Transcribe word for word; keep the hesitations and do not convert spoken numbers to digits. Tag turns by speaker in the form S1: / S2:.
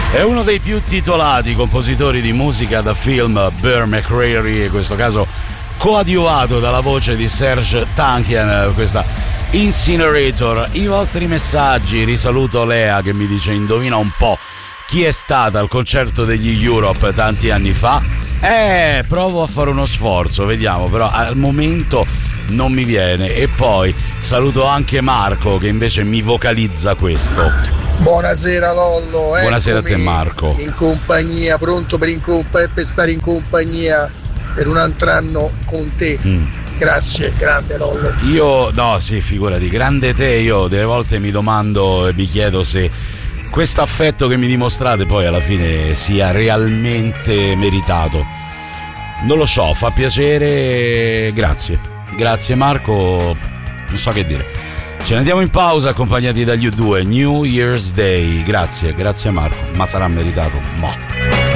S1: È uno dei più titolati compositori di musica da film, Bear McCreary, in questo caso coadiuvato dalla voce di Serge Tankian, questa Incinerator. I vostri messaggi, risaluto Lea che mi dice: indovina un po' chi è stata al concerto degli Europe tanti anni fa. Eh, provo a fare uno sforzo, vediamo, però al momento non mi viene. E poi saluto anche Marco che invece mi vocalizza questo.
S2: Buonasera Lollo.
S1: Buonasera a te Marco.
S2: In compagnia, pronto per, in compa- per stare in compagnia per un altro anno con te. Mm. Grazie, grande Lollo.
S1: Io, no, sì, figurati, grande te. Io delle volte mi domando e mi chiedo se questo affetto che mi dimostrate poi alla fine sia realmente meritato. Non lo so, fa piacere. Grazie. Grazie Marco, non so che dire. Ce ne andiamo in pausa accompagnati dagli U due, New Year's Day. Grazie, grazie Marco, ma sarà meritato. Mo.